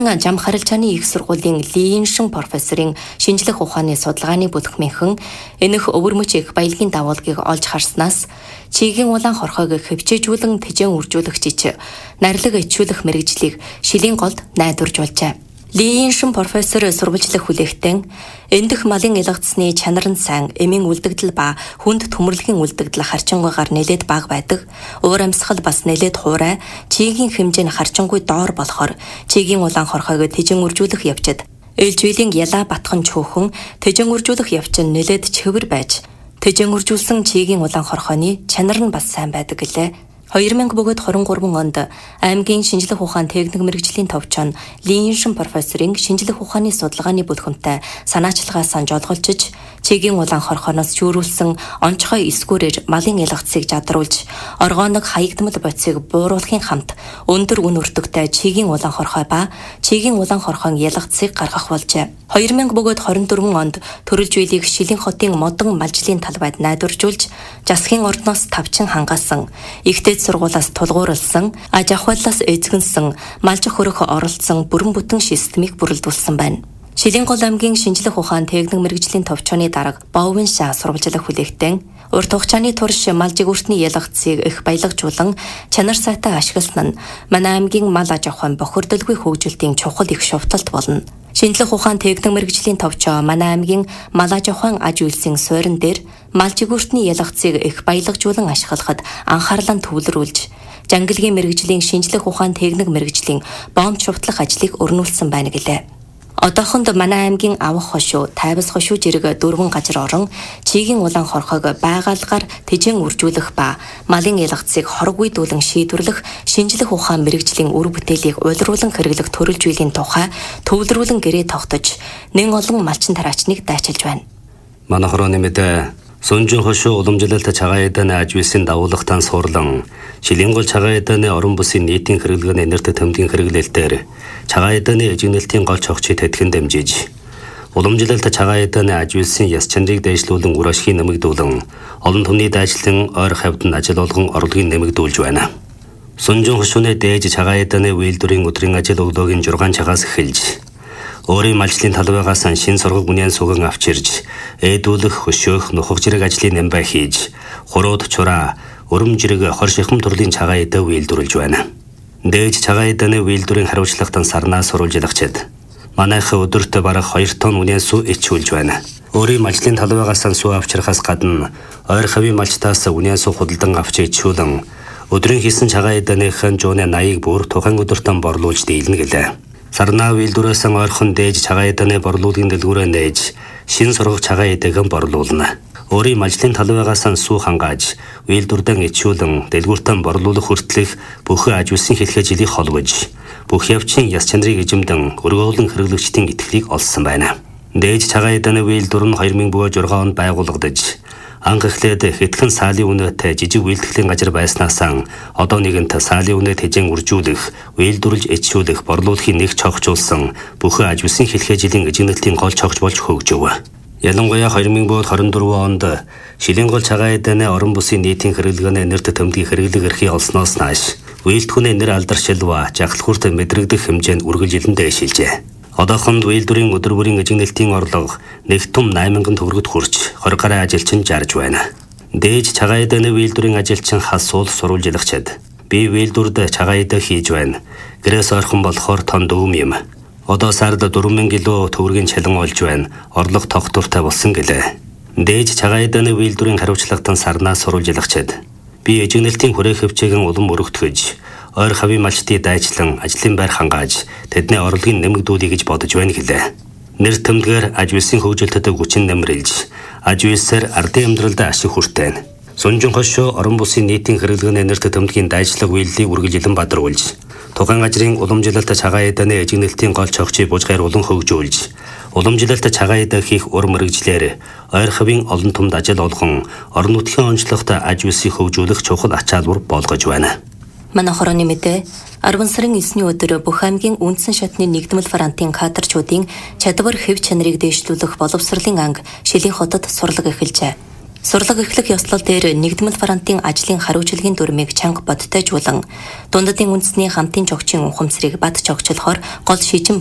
Жам харилцааны их сургуулийн Лииншин профессорын шинжлэх ухааны судалгааны бүлэгмийнхэн энэх өвөрмөч их баялагын дагуулгийг олж харснаас чигийн улаан хорхойг хөвчөөжүүлэн тэжээн үржүүлэгчич нарилга ичүүлэх мэрэгжлийг шилийн голд найдваржуулжээ. Лииншин профессор сурвалжлах хүлээхтэн эндэх малын ялгацсны чанар нь сайн, эмийн үлдэгдэл ба хүнд төмөрлөгийн үлдэгдэл харчингуйгаар нэлээд бага байдаг. Уур амьсгал бас нэлээд хуурай, чигийн хэмжээ нь харчингуй доор болохоор чигийн улаан хорхойг тэжээн үржүүлэх явцад ээлжвэлийн ялаа батхан чөөхөн тэжээн үржүүлэх явц нь нэлээд чөвөр байж тэжээн үржүүлсэн чигийн улаан хорхойны чанар нь бас сайн байдаг гэлээ. 2023 онд аймгийн шинжлэх ухаан техник мэрэгжлийн товчон Лииншин профессорын шинжлэх ухааны судалгааны бүлгэмтэй санаачлагаа санжоолголчиж чигийн улаан хорхоноос шүүрүүлсэн онцгой эсгүүрээр малын ялгцыг жадруулж оргоног хаягдмал бодисыг бууруулахын хамт өндөр үн өртөгтэй чигийн улаан хорхой ба чигийн улаан хорхон ялгцыг гаргах болжээ. 2024 онд төрөлж үеийг Шилэн хотын модон малжлын талбайд найдваржуулж засгийн ордноос тавчин хангаасан ихтэй сургуулиас тулгуурласан, аж ахуйлаас эзэгэнсэн, малж хөрөх оролцсон бүрэн бүтэн системийг бүрэлдүүлсэн байна. Шилэн гол аймгийн шинжлэх ухаан техник мэрэгжлийн товчооны дарга Бовын шаа сурвалжлах хүлээхтэн урт хугацааны турш малжиг үртний ялгцыг их баялагжуулан чанар сайтай ашигласан нь манай аймгийн мал аж ахуйн бохирдолгүй хөгжилтийн чухал их шувталт болно. Шинжлэх ухаан техник мэрэгжлийн товчоо манай аймгийн мал аж ахуйн аж үйлсийн суурин дээр малжиг үртний ялгцыг их баялагжуулан ашиглахад анхаарлаа төвлөрүүлж жангалгийн мэрэгжлийн шинжлэх ухаан техник мэрэгжлийн бомб шувтлах ажлыг өрнүүлсэн байна гэлээ. Одоохонд манай аймгийн авах хошуу, тайвас хошуу зэрэг 4 газар орон чигийн улаан хорхойг байгальгаар тэжээн үржүүлэх ба малын ялгцыг хоргүйдүүлэн шийдвэрлэх шинжлэх ухаан мэрэгжлийн үр бүтээлийг уйлруулан хэрэглэх төрөлж үеийн тухай төвлөрүүлэн гэрээ тогтож нэн олон малчин тараачныг дайчилж байна. Манай хорооны мэдээ Сонжин хошуу уламжлалт цагаайдааны аж үйлсийн дагуулгатан суурлан Шилэн гол цагаайдааны орон бүсийн нийтийн хэрэглэгээний нэрт тэмдгийн хэрэглээлтээр цагаайдааны эжигнэлтийн гол чогчид тэтгэн дэмжиж уламжлалт цагаайдааны аж үйлсийн яс чанарыг дэвшлүүлэн үр ашгийг нэмэгдүүлэн олон түмний дайчлан ойр хавьд нь ажил олгон орлогыг нэмэгдүүлж байна. Сонжин хошууны дээж цагаайдааны үйлдвэрийн өдрийн ажил өглөөгийн 6 цагаас эхэлж өөрийн малжлын талбайгаас шин сургаг үнийн сүгэн авчирж ээдүүлэх хөшөөх нухаг зэрэг ажлын нэмбай хийж хурууд чураа өрөм зэрэг хор шихам төрлийн цагаайдаа үйлдвэрлэж байна. Дээж цагаайдааны үйлдвэрийн хариуцлагатан сарнаас сурвалжлагчид манайх өдөрт бараг 2 тонн үнийн сүү ичүүлж байна. Өөрийн малжлын талбайгаас сүү авчрахаас гадна ойр хавийн малчтаас үнийн сүү худалдан авч ичүүлэн өдрийн хийсэн цагаайдааныхын жууны 80-ыг бүр тухайн өдөртөн борлуулж дийлнэ гэлээ. Сарнаа үйлдвэрээс ойрхон дээж цагаайдааны борлуулгын дэлгүүрээ нээж шин сургах цагаайдааг борлуулна. Өөрийн малжлын талбайгаас сүү хангааж үйлдвэрдэн ичүүлэн дэлгүүртэн борлуулах хүртэлх бүхэн аж үйлсийн хэлхээ жилийг холбож бүх явцын яс чанарыг эзэмдэн өргөөлөн хэрэглэгчдийн итгэлийг олсон байна. Дээж цагаайдааны үйлдвэр нь 2006 онд байгуулагдаж анх эхлээд хэдхэн саалын үнэтэй жижиг үйлдвэрлэлийн газар байснаас одоо нэгэнт саалын үнэ тэжээн үржүүлэх, үйлдвэрлэж ичүүлэх, борлуулахын нэг цогцолсон бүхэн аж үйлсийн хэлхээ жилийн эжигнэлтийн гол цогц болж хөгжөв. Ялангуяа 2024 онд Шилэн гол цагаайдааны орон бүсийн нийтийн хэрэглэгээний нэрт тэмдгийн хэрэглэг эрхийг олсноос нааш үйлдвэрийн нэр алдаршилва жагалт хүртэ мэдрэгдэх хэмжээнд үргэлжилэн дэвшилжээ. Одоохонд үйлдвэрийн өдөр бүрийн эжигнэлтийн орлого нэг том 8,000 төгрөгөд хүрч 20 гаруй ажилчин жарж байна. Дээж цагаайдааны үйлдвэрийн ажилчин хас суул сурвалжлагчид би үйлдвэрд цагаайдаа хийж байна. Гэрээс ойрхон болохоор тон дүүм юм. Одоо сард 4,000 кг төгрөгийн чалан олж байна. Орлого тогтвортой болсон гэлээ. Дээж цагаайдааны үйлдвэрийн хариуцлагатан сарнаас сурвалжлагчид би эжигнэлтийн хүрээх хөвчөөгөн улам өргөтгөж ойр хавийн малчтыг дайчлан ажлын байр хангааж тэдний орлогыг нэмэгдүүлэе гэж бодож байна гэлээ. Нэр тэмдгээр аж үйлсийн хөгжилтэд хүчин нэмрэлж аж үйлсээр ардын амьдралд ашиг хүртэн. Сонжин хошуу орон бүсийн нийтийн хэрэглэгээний нэрт тэмдгийн дайчлаг үйлдэлийг үргэлжилэн бадруулж тухайн газрын уламжлалт цагаайдааны эжигнэлтийн гол чогчийг бужгаар улан хөгжүүлж уламжлалт цагаайдаа хийх ур мэрэгжлэр ойр хавийн олон түмд ажил олгон орон нутгийн онцлогт аж үйлсийг хөгжүүлэх чухал ач холбогдол болгож байна. Манай хорооны мэдээ 10 сарын 9-ний өдөр бүх аймгийн үндсэн шатны нэгдмэл фронтын кадрчуудын чадвар хэв чанарыг дэвшлүүлэх боловсролын анги Шилэн хотод сурлаг эхэлжээ. Сурлага эхлэх ёслол дээр нэгдмэл фронтын ажлын хариуцлагын дүрмийг чанга бодтойжуулан дундадын үндэсний хамтын жогчийн ухамсарыг бат жогчлохоор гол шийдэн